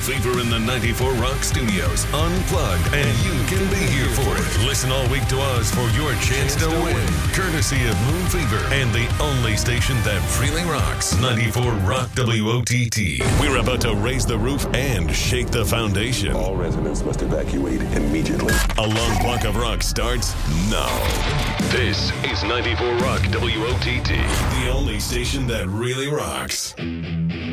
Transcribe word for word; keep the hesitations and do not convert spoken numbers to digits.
Fever in the ninety-four Rock Studios, unplugged, and you can be here for it. Listen all week to us for your chance to win, courtesy of Moon Fever and the only station that really rocks, ninety-four Rock W O T T. We're about to raise the roof and shake the foundation. All residents must evacuate immediately. A long block of rock starts now. This is ninety-four Rock W O T T, the only station that really rocks.